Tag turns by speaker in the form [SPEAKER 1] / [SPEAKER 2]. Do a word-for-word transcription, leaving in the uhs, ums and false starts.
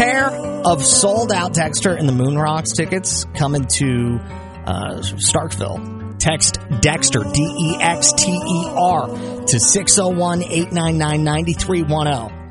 [SPEAKER 1] pair of sold-out Dexter and the Moon Rocks tickets coming to uh, Starkville. Text Dexter, D E X T E R, to six oh one, eight nine nine, nine three one oh.